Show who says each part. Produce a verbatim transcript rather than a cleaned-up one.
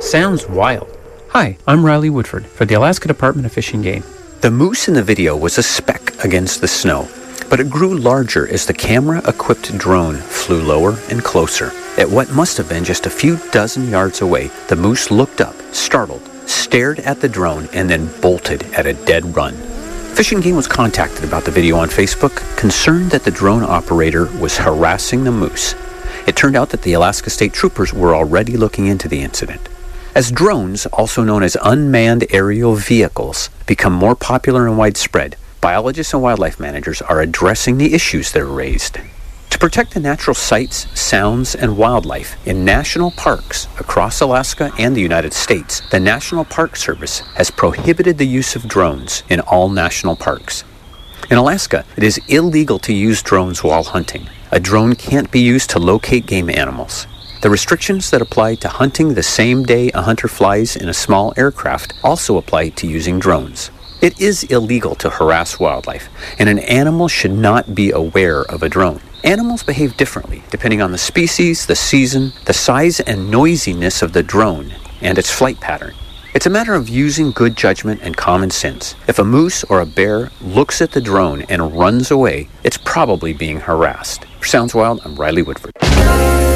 Speaker 1: Sounds wild. Hi, I'm Riley Woodford for the Alaska Department of Fish and Game.
Speaker 2: The moose in the video was a speck against the snow, but it grew larger as the camera-equipped drone flew lower and closer. At what must have been just a few dozen yards away, the moose looked up, startled, stared at the drone, and then bolted at a dead run. Fish and Game was contacted about the video on Facebook, concerned that the drone operator was harassing the moose. It turned out that the Alaska State Troopers were already looking into the incident. As drones, also known as unmanned aerial vehicles, become more popular and widespread, biologists and wildlife managers are addressing the issues that are raised. To protect the natural sights, sounds, and wildlife in national parks across Alaska and the United States, the National Park Service has prohibited the use of drones in all national parks. In Alaska, it is illegal to use drones while hunting. A drone can't be used to locate game animals. The restrictions that apply to hunting the same day a hunter flies in a small aircraft also apply to using drones. It is illegal to harass wildlife, and an animal should not be aware of a drone. Animals behave differently depending on the species, the season, the size and noisiness of the drone, and its flight pattern. It's a matter of using good judgment and common sense. If a moose or a bear looks at the drone and runs away, it's probably being harassed. For Sounds Wild, I'm Riley Woodford.